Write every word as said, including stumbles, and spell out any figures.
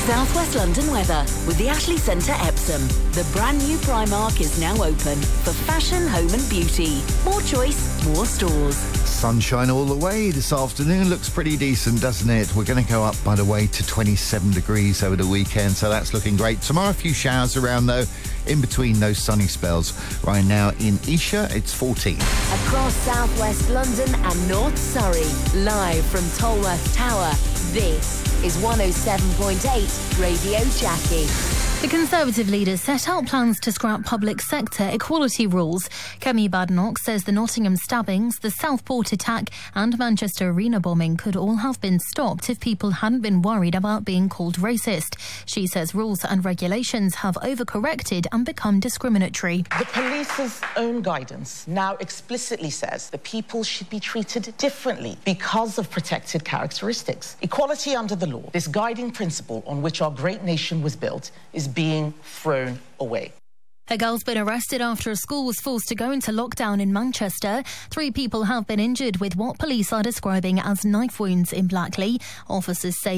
South West London weather with the Ashley Centre Epsom. The brand new Primark is now open for fashion, home and beauty. More choice, more stores. Sunshine all the way this afternoon. Looks pretty decent, doesn't it? We're going to go up, by the way, to twenty-seven degrees over the weekend, so that's looking great. Tomorrow, a few showers around, though, in between those sunny spells. Right now in Esher, it's fourteen. Across South West London and North Surrey, live from Tolworth Tower, this is one oh seven point eight Radio Jackie. The Conservative leaders set out plans to scrap public sector equality rules. Kemi Badenoch says the Nottingham stabbings, the Southport attack and Manchester Arena bombing could all have been stopped if people hadn't been worried about being called racist. She says rules and regulations have overcorrected and become discriminatory. The police's own guidance now explicitly says that people should be treated differently because of protected characteristics. Equality under the law, this guiding principle on which our great nation was built, is being thrown away. A girl's been arrested after a school was forced to go into lockdown in Manchester. Three people have been injured with what police are describing as knife wounds in Blackley. Officers say